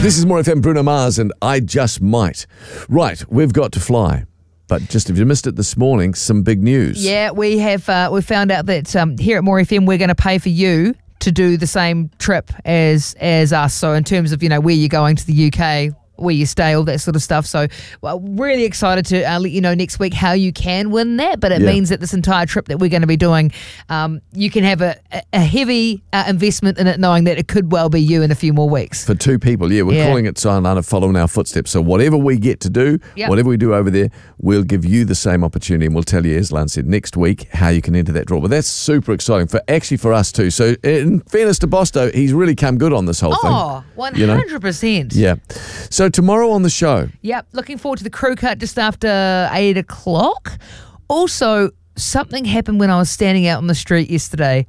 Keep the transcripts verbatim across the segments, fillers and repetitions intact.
This is More F M, Bruno Mars, and I Just Might. Right, we've got to fly. But just if you missed it this morning, some big news. Yeah, we have uh, we found out that um, here at More F M, we're going to pay for you to do the same trip as as us. So in terms of, you know, where you're going to the U K, where you stay, all that sort of stuff. So well, really excited to uh, let you know next week how you can win that. But it Yeah. means that this entire trip that we're going to be doing, um, you can have a, a heavy uh, investment in it, knowing that it could well be you in a few more weeks. For two people, yeah, we're Yeah. calling it Silent Lana, following our footsteps. So whatever we get to do, Yep. whatever we do over there, we'll give you the same opportunity, and we'll tell you, as Lan said, next week how you can enter that draw. But that's super exciting, for actually for us too. So in fairness to Bosto, he's really come good on this whole thing. Oh, one you know? hundred percent. Yeah. So tomorrow on the show, Yep, looking forward to the crew cut just after eight o'clock. Also, something happened when I was standing out on the street yesterday.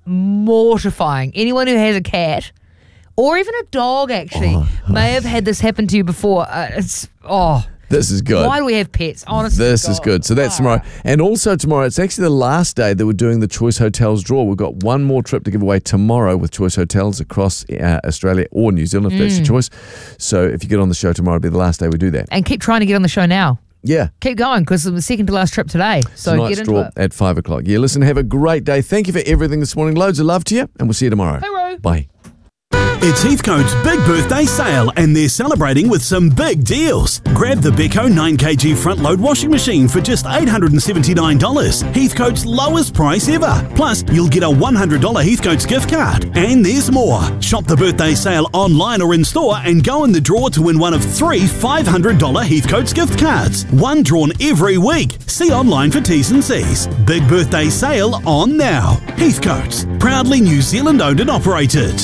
Mortifying. Anyone who has a cat, or even a dog actually, Oh. may have had this happen to you before. Uh, it's, oh, this is good. why do we have pets? Honestly, This is God. good. So that's Oh. tomorrow. And also tomorrow, it's actually the last day that we're doing the Choice Hotels draw. We've got one more trip to give away tomorrow with Choice Hotels across uh, Australia or New Zealand, if Mm. that's your choice. So if you get on the show tomorrow, it'll be the last day we do that. And keep trying to get on the show now. Yeah. Keep going, because it's the second to last trip today. So Tonight's get into draw it. at five o'clock. Yeah, listen, have a great day. Thank you for everything this morning. Loads of love to you, and we'll see you tomorrow. Hooroo. Bye. It's Heathcote's big birthday sale, and they're celebrating with some big deals. Grab the Beko nine kilogram front load washing machine for just eight hundred seventy-nine dollars, Heathcote's lowest price ever. Plus, you'll get a one hundred dollars Heathcote's gift card. And there's more. Shop the birthday sale online or in store and go in the draw to win one of three five hundred dollars Heathcote's gift cards. One drawn every week. See online for T's and C's. Big birthday sale on now. Heathcote's, proudly New Zealand owned and operated.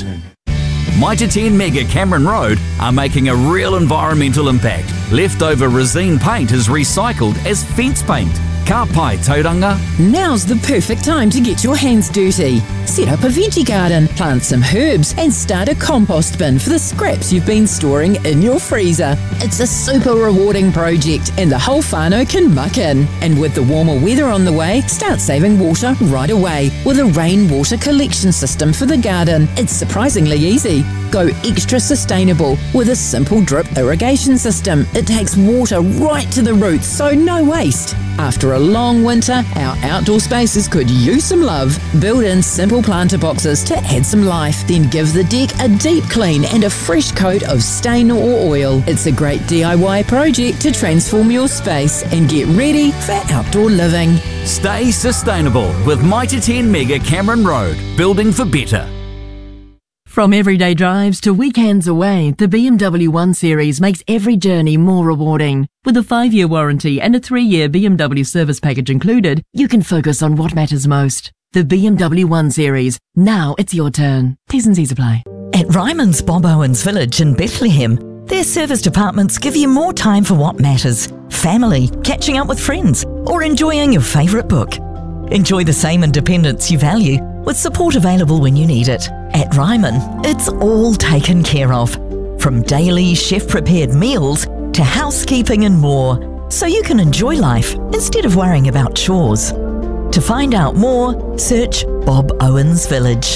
Mitre ten Mega Cameron Road are making a real environmental impact. Leftover resine paint is recycled as fence paint. Ka pai tauranga. Now's the perfect time to get your hands dirty. Set up a veggie garden, plant some herbs, and start a compost bin for the scraps you've been storing in your freezer. It's a super rewarding project, and the whole whānau can muck in. And with the warmer weather on the way, start saving water right away with a rainwater collection system for the garden. It's surprisingly easy. Go extra sustainable with a simple drip irrigation system. It takes water right to the roots, so no waste. After a long winter, our outdoor spaces could use some love. Build in simple planter boxes to add some life. Then give the deck a deep clean and a fresh coat of stain or oil. It's a great D I Y project to transform your space and get ready for outdoor living. Stay sustainable with Mitre ten Mega Cameron Road. Building for better. From everyday drives to weekends away, the B M W one Series makes every journey more rewarding. With a five-year warranty and a three-year B M W service package included, you can focus on what matters most. The B M W one Series. Now it's your turn. T's and C's apply. At Ryman's Bob Owens Village in Bethlehem, their service departments give you more time for what matters: family, catching up with friends, or enjoying your favourite book. Enjoy the same independence you value, with support available when you need it. At Ryman, it's all taken care of, from daily chef-prepared meals to housekeeping and more, so you can enjoy life instead of worrying about chores. To find out more, search Bob Owens Village.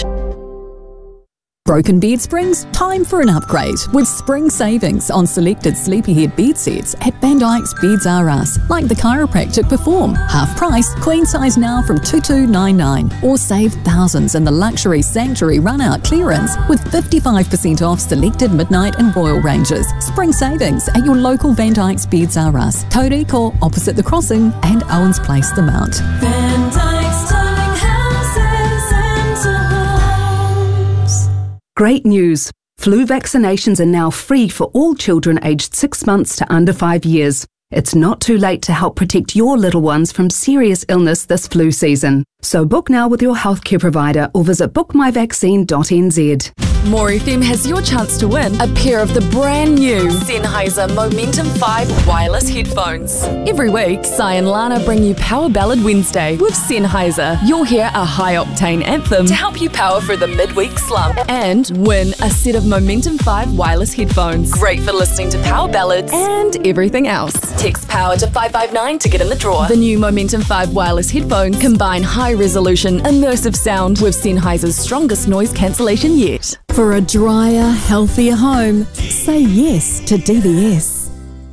Broken bed springs? Time for an upgrade with spring savings on selected Sleepyhead bed sets at Van Dyke's Beds R Us, like the chiropractic Perform. Half price, queen size now from two two nine nine. Or save thousands in the luxury Sanctuary run-out clearance with fifty-five percent off selected Midnight and Royal ranges. Spring savings at your local Van Dyke's Beds R Us, Tauriko opposite the crossing, and Owens Place the Mount. Van Dyke's Darling Houses and Homes. Great news! Flu vaccinations are now free for all children aged six months to under five years. It's not too late to help protect your little ones from serious illness this flu season. So book now with your healthcare provider or visit book my vaccine dot n z. More F M has your chance to win a pair of the brand new Sennheiser Momentum five wireless headphones. Every week, Si and Lana bring you Power Ballad Wednesday with Sennheiser. You'll hear a high-octane anthem to help you power through the midweek slump and win a set of Momentum five wireless headphones. Great for listening to power ballads and everything else. Text POWER to five five nine to get in the draw. The new Momentum five wireless headphones combine high-resolution, immersive sound with Sennheiser's strongest noise cancellation yet. For a drier, healthier home, Say yes to D V S.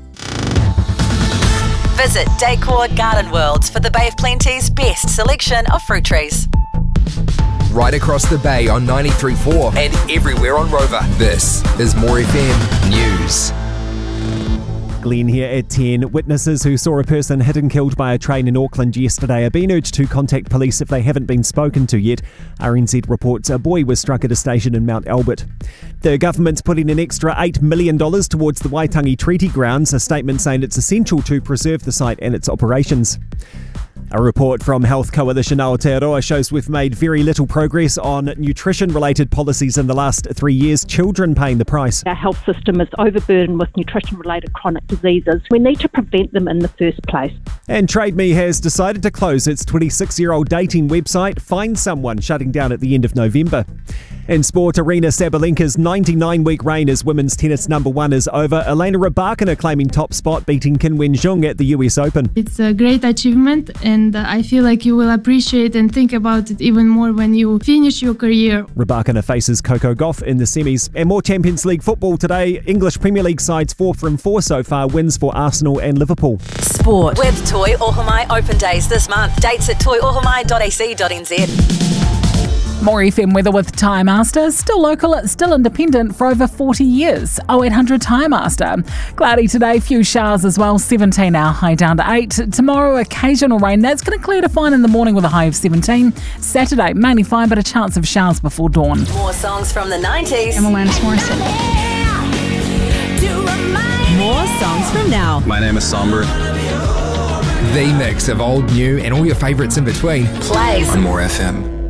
Visit Decor Garden Worlds for the Bay of Plenty's best selection of fruit trees. Right across the bay on ninety-three point four and everywhere on Rover. This is More F M News. Glenn here at ten. Witnesses who saw a person hit and killed by a train in Auckland yesterday are being urged to contact police if they haven't been spoken to yet. R N Z reports a boy was struck at a station in Mount Albert. The government's putting an extra eight million dollars towards the Waitangi Treaty Grounds, a statement saying it's essential to preserve the site and its operations. A report from Health Coalition Aotearoa shows we've made very little progress on nutrition-related policies in the last three years, children paying the price. Our health system is overburdened with nutrition-related chronic diseases. We need to prevent them in the first place. And Trade Me has decided to close its twenty-six-year-old dating website, Find Someone, shutting down at the end of November. In sport, Arena Sabalenka's ninety-nine-week reign as women's tennis number one is over. Elena Rybakina claiming top spot, beating Qin Wenjung at the U S Open. It's a great achievement, and I feel like you will appreciate and think about it even more when you finish your career. Rybakina faces Coco Gauff in the semis. And more Champions League football today. English Premier League sides four from four so far, wins for Arsenal and Liverpool. Sport with Toi Ohomai Open Days this month. Dates at toi ohomai dot a c dot n z. More F M weather with Tyre Master. Still local, still independent for over forty years. oh eight hundred Tyre Master. Cloudy today, few showers as well. seventeen our high down to eight. Tomorrow, occasional rain. That's going to clear to fine in the morning with a high of seventeen. Saturday, mainly fine, but a chance of showers before dawn. More songs from the nineties. I'm Alanis Morissette. More songs from now. My name is Somber. The mix of old, new, and all your favourites in between. Plays On More F M.